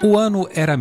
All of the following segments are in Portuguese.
O ano era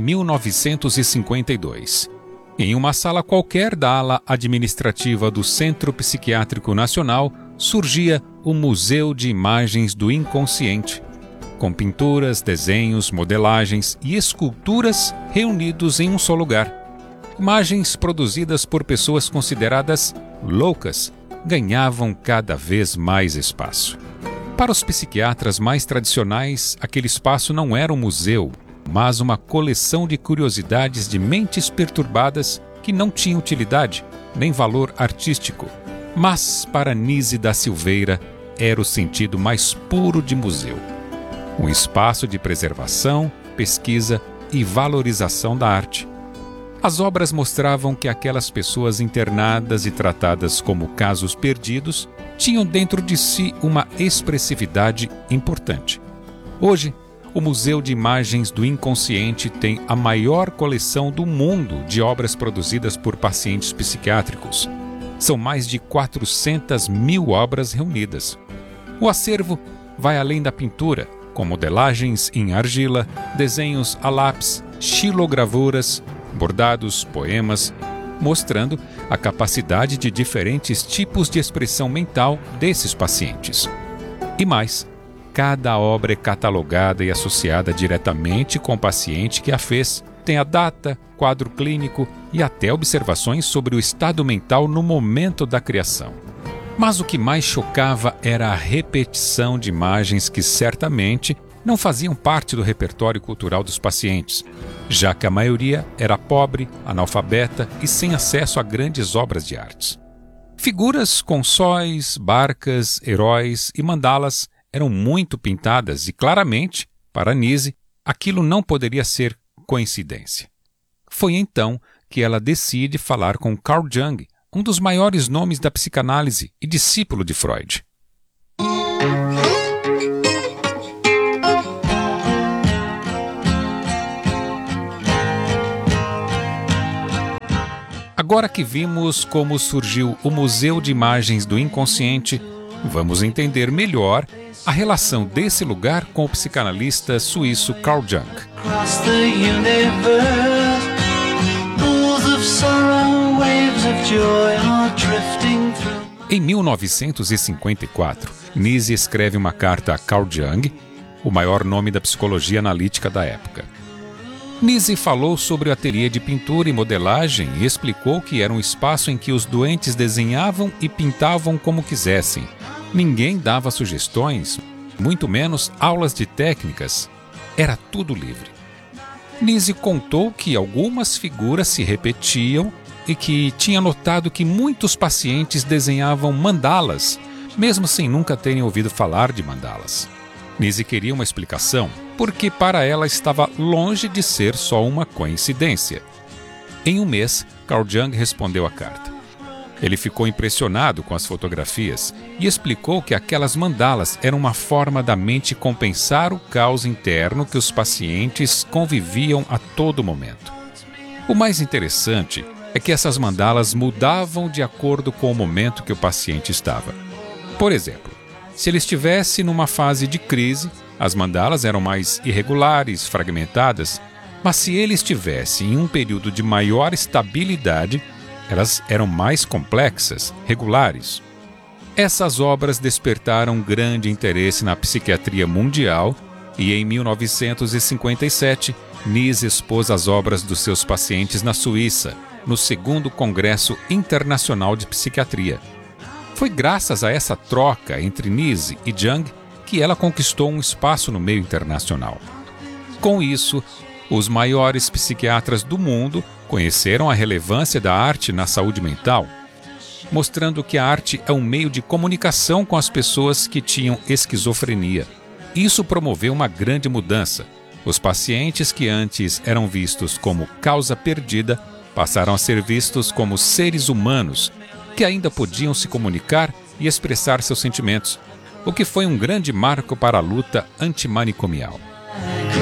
1952. Em uma sala qualquer da ala administrativa do Centro Psiquiátrico Nacional, surgia o Museu de Imagens do Inconsciente, com pinturas, desenhos, modelagens e esculturas reunidos em um só lugar. Imagens produzidas por pessoas consideradas loucas ganhavam cada vez mais espaço. Para os psiquiatras mais tradicionais, aquele espaço não era um museu, mas uma coleção de curiosidades de mentes perturbadas que não tinham utilidade nem valor artístico. Mas para Nise da Silveira era o sentido mais puro de museu. Um espaço de preservação, pesquisa e valorização da arte. As obras mostravam que aquelas pessoas internadas e tratadas como casos perdidos tinham dentro de si uma expressividade importante. Hoje, o Museu de Imagens do Inconsciente tem a maior coleção do mundo de obras produzidas por pacientes psiquiátricos. São mais de 400 mil obras reunidas. O acervo vai além da pintura, com modelagens em argila, desenhos a lápis, xilogravuras, bordados, poemas, mostrando a capacidade de diferentes tipos de expressão mental desses pacientes. E mais, cada obra é catalogada e associada diretamente com o paciente que a fez. Tem a data, quadro clínico e até observações sobre o estado mental no momento da criação. Mas o que mais chocava era a repetição de imagens que certamente não faziam parte do repertório cultural dos pacientes, já que a maioria era pobre, analfabeta e sem acesso a grandes obras de artes. Figuras com sóis, barcas, heróis e mandalas eram muito pintadas e, claramente, para Nise, aquilo não poderia ser coincidência. Foi então que ela decide falar com Carl Jung, um dos maiores nomes da psicanálise e discípulo de Freud. Agora que vimos como surgiu o Museu de Imagens do Inconsciente, vamos entender melhor a relação desse lugar com o psicanalista suíço Carl Jung. Em 1954, Nise escreve uma carta a Carl Jung, o maior nome da psicologia analítica da época. Nise falou sobre o ateliê de pintura e modelagem e explicou que era um espaço em que os doentes desenhavam e pintavam como quisessem. Ninguém dava sugestões, muito menos aulas de técnicas. Era tudo livre. Nise contou que algumas figuras se repetiam e que tinha notado que muitos pacientes desenhavam mandalas, mesmo sem nunca terem ouvido falar de mandalas. Nise queria uma explicação, porque para ela estava longe de ser só uma coincidência. Em um mês, Carl Jung respondeu a carta. Ele ficou impressionado com as fotografias e explicou que aquelas mandalas eram uma forma da mente compensar o caos interno que os pacientes conviviam a todo momento. O mais interessante é que essas mandalas mudavam de acordo com o momento que o paciente estava. Por exemplo, se ele estivesse numa fase de crise, as mandalas eram mais irregulares, fragmentadas, mas se ele estivesse em um período de maior estabilidade, elas eram mais complexas, regulares. Essas obras despertaram grande interesse na psiquiatria mundial e em 1957, Nise expôs as obras dos seus pacientes na Suíça, no 2º Congresso Internacional de Psiquiatria. Foi graças a essa troca entre Nise e Jung que ela conquistou um espaço no meio internacional. Com isso, os maiores psiquiatras do mundo conheceram a relevância da arte na saúde mental, mostrando que a arte é um meio de comunicação com as pessoas que tinham esquizofrenia. Isso promoveu uma grande mudança. Os pacientes que antes eram vistos como causa perdida passaram a ser vistos como seres humanos que ainda podiam se comunicar e expressar seus sentimentos, o que foi um grande marco para a luta antimanicomial.